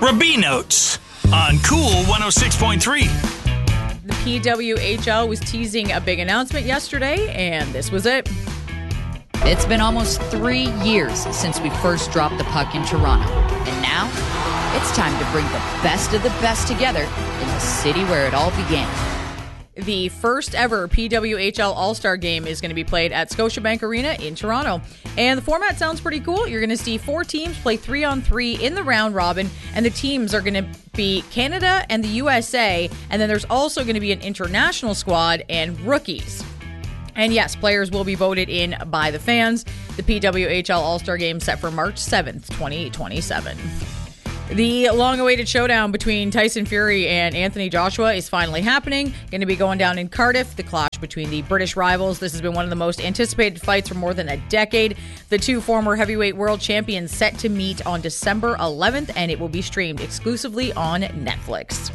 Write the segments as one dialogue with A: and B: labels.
A: Rabinotes on Cool 106.3.
B: The PWHL was teasing a big announcement yesterday, and this was it.
C: It's been almost 3 years since we first dropped the puck in Toronto. And now, it's time to bring the best of the best together in the city where it all began.
B: The first ever PWHL All-Star Game is going to be played at Scotiabank Arena in Toronto. And the format sounds pretty cool. You're going to see 4 teams play 3-on-3 in the round robin, and the teams are going to be Canada and the USA, and then there's also going to be an international squad and rookies. And yes, players will be voted in by the fans. The PWHL All-Star Game set for March 7th, 2027. The long-awaited showdown between Tyson Fury and Anthony Joshua is finally happening. Going to be going down in Cardiff, the clash between the British rivals. This has been one of the most anticipated fights for more than a decade. The two former heavyweight world champions set to meet on December 11th, and it will be streamed exclusively on Netflix.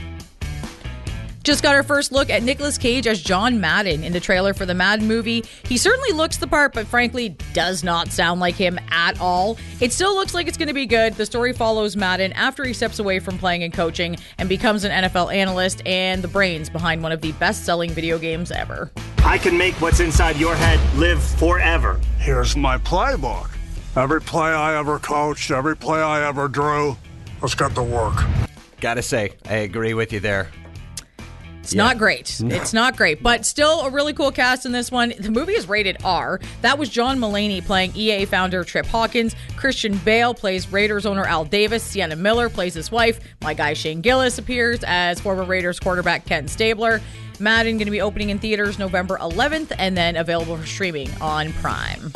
B: Just got our first look at Nicolas Cage as John Madden in the trailer for the Madden movie. He certainly looks the part, but frankly does not sound like him at all. It still looks like it's going to be good. The story follows Madden after he steps away from playing and coaching and becomes an NFL analyst and the brains behind one of the best-selling video games ever.
D: I can make what's inside your head live forever.
E: Here's my playbook. Every play I ever coached, every play I ever drew, let's get to work.
F: Gotta say, I agree with you there.
B: It's not great. It's not great, but still a really cool cast in this one. The movie is rated R. That was John Mulaney playing EA founder Trip Hawkins. Christian Bale plays Raiders owner Al Davis. Sienna Miller plays his wife. My guy Shane Gillis appears as former Raiders quarterback Ken Stabler. Madden going to be opening in theaters November 11th and then available for streaming on Prime.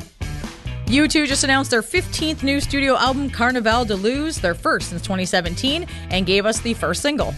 B: U2 just announced their 15th new studio album, Carnaval de Luz, their first since 2017, and gave us the first single.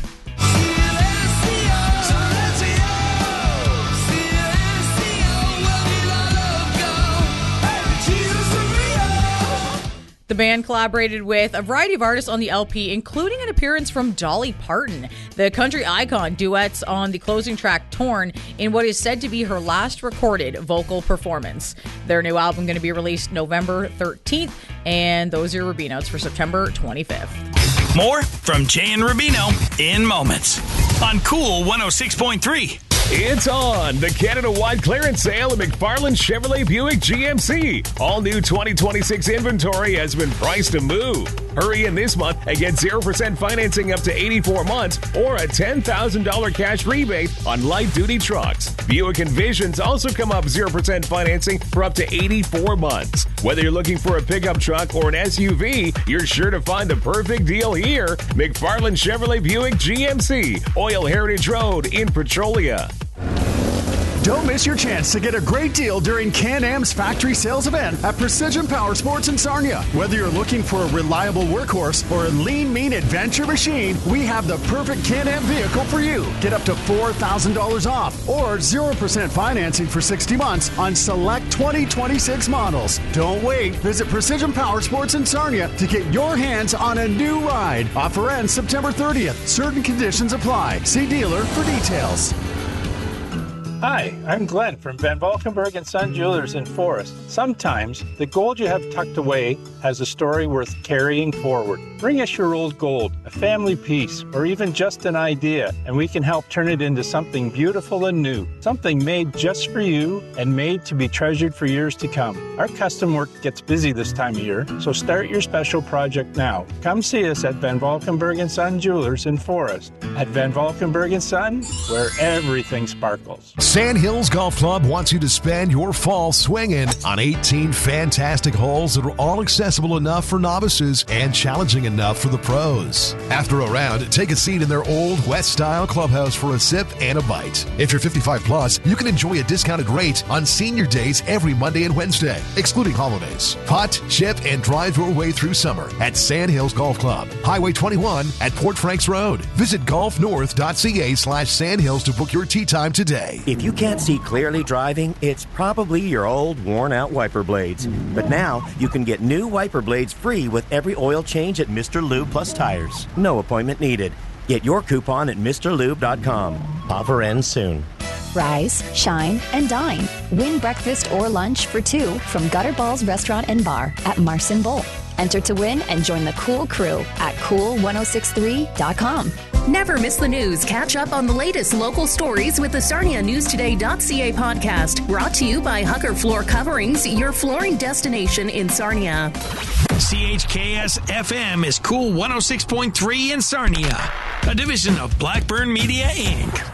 B: The band collaborated with a variety of artists on the LP, including an appearance from Dolly Parton. The country icon duets on the closing track, Torn, in what is said to be her last recorded vocal performance. Their new album going to be released November 13th, and those are your Rubino's for September 25th.
A: More from Jay and Rubino in moments on Cool 106.3.
G: It's on! The Canada-wide clearance sale at McFarland Chevrolet Buick GMC. All new 2026 inventory has been priced to move. Hurry in this month and get 0% financing up to 84 months or a $10,000 cash rebate on light-duty trucks. Buick Envisions also come up 0% financing for up to 84 months. Whether you're looking for a pickup truck or an SUV, you're sure to find the perfect deal here. McFarland Chevrolet Buick GMC, Oil Heritage Road in Petrolia.
H: Don't miss your chance to get a great deal during Can-Am's factory sales event at Precision Power Sports in Sarnia. Whether you're looking for a reliable workhorse or a lean, mean adventure machine, we have the perfect Can-Am vehicle for you. Get up to $4,000 off or 0% financing for 60 months on select 2026 models. Don't wait. Visit Precision Power Sports in Sarnia to get your hands on a new ride. Offer ends September 30th. Certain conditions apply. See dealer for details.
I: Hi, I'm Glenn from Van Valkenburg & Son Jewelers in Forest. Sometimes the gold you have tucked away has a story worth carrying forward. Bring us your old gold, a family piece, or even just an idea, and we can help turn it into something beautiful and new. Something made just for you and made to be treasured for years to come. Our custom work gets busy this time of year, so start your special project now. Come see us at Van Valkenburg & Son Jewelers in Forest. At Van Valkenburg & Son, where everything sparkles.
J: Sandhills Golf Club wants you to spend your fall swinging on 18 fantastic holes that are all accessible enough for novices and challenging enough for the pros. After a round, take a seat in their old West-style clubhouse for a sip and a bite. If you're 55 plus, you can enjoy a discounted rate on senior days every Monday and Wednesday, excluding holidays. Putt, chip, and drive your way through summer at Sandhills Golf Club, Highway 21 at Port Franks Road. Visit golfnorth.ca/Sandhills to book your tee time today.
K: If you can't see clearly driving, it's probably your old worn-out wiper blades. But now, you can get new wiper blades free with every oil change at Mr. Lube Plus Tires. No appointment needed. Get your coupon at MrLube.com. Offer ends soon.
L: Rise, shine, and dine. Win breakfast or lunch for two from Gutter Balls Restaurant and Bar at Marson Bowl. Enter to win and join the Cool Crew at cool1063.com.
M: Never miss the news. Catch up on the latest local stories with the SarniaNewsToday.ca podcast. Brought to you by Hucker Floor Coverings, your flooring destination in Sarnia.
A: CHKS FM is Cool 106.3 in Sarnia, a division of Blackburn Media, Inc.